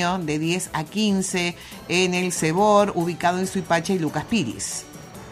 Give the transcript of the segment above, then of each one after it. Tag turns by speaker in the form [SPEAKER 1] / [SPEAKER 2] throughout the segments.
[SPEAKER 1] junio de 10 a 15 en el Cebor, ubicado en Suipacha y Lucas Piris.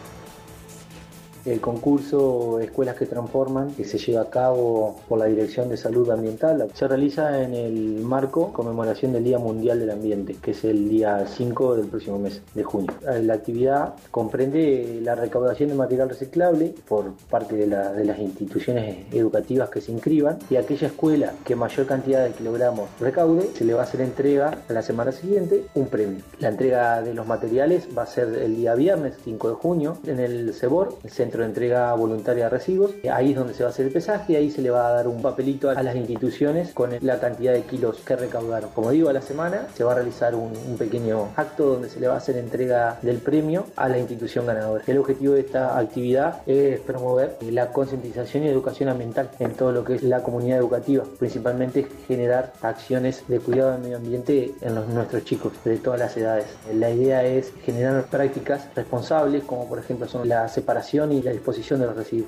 [SPEAKER 2] El concurso Escuelas que Transforman, que se lleva a cabo por la Dirección de Salud Ambiental, se realiza en el marco conmemoración del Día Mundial del Ambiente, que es el día 5 del próximo mes de junio. La actividad comprende la recaudación de material reciclable por parte de las instituciones educativas que se inscriban, y a aquella escuela que mayor cantidad de kilogramos recaude, se le va a hacer entrega a la semana siguiente un premio. La entrega de los materiales va a ser el día viernes 5 de junio en el Cebor, el Centro de Entrega Voluntaria de Residuos. Ahí es donde se va a hacer el pesaje y ahí se le va a dar un papelito a las instituciones con la cantidad de kilos que recaudaron. Como digo, a la semana se va a realizar un pequeño acto donde se le va a hacer entrega del premio a la institución ganadora. El objetivo de esta actividad es promover la concientización y educación ambiental en todo lo que es la comunidad educativa, principalmente generar acciones de cuidado del medio ambiente en nuestros chicos de todas las edades. La idea es generar prácticas responsables, como por ejemplo son la separación y la disposición de los residuos.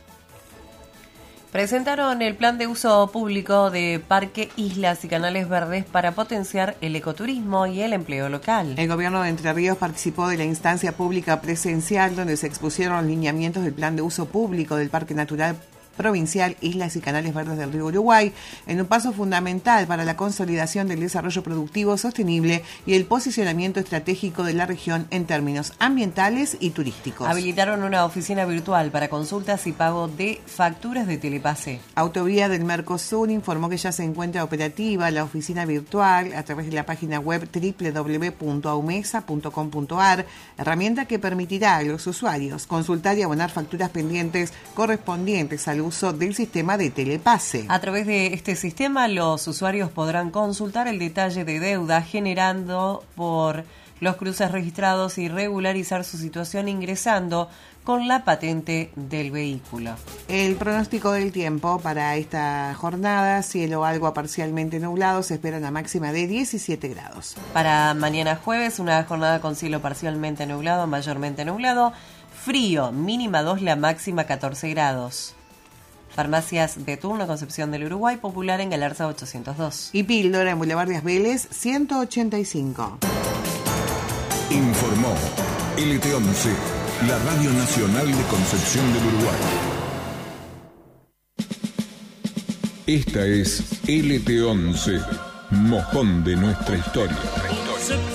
[SPEAKER 3] Presentaron el plan de uso público de Parque, Islas y Canales Verdes para potenciar el ecoturismo y el empleo local.
[SPEAKER 1] El gobierno de Entre Ríos participó de la instancia pública presencial donde se expusieron los lineamientos del plan de uso público del Parque Natural Provincial Islas y Canales Verdes del Río Uruguay, en un paso fundamental para la consolidación del desarrollo productivo sostenible y el posicionamiento estratégico de la región en términos ambientales y turísticos.
[SPEAKER 3] Habilitaron una oficina virtual para consultas y pago de facturas de Telepase.
[SPEAKER 1] Autovía del Mercosur informó que ya se encuentra operativa la oficina virtual a través de la página web www.aumesa.com.ar, herramienta que permitirá a los usuarios consultar y abonar facturas pendientes correspondientes al uso del sistema de Telepase.
[SPEAKER 3] A través de este sistema, los usuarios podrán consultar el detalle de deuda generando por los cruces registrados y regularizar su situación ingresando con la patente del vehículo.
[SPEAKER 1] El pronóstico del tiempo para esta jornada: cielo algo parcialmente nublado, se espera una máxima de 17 grados.
[SPEAKER 3] Para mañana jueves, una jornada con cielo parcialmente nublado, mayormente nublado, frío, mínima 2, la máxima 14 grados. Farmacias de turno Concepción del Uruguay, Popular en Galarza 802.
[SPEAKER 1] Y Píldora en Boulevard Díaz Vélez 185.
[SPEAKER 4] Informó LT11, la Radio Nacional de Concepción del Uruguay. Esta es LT11, mojón de nuestra historia.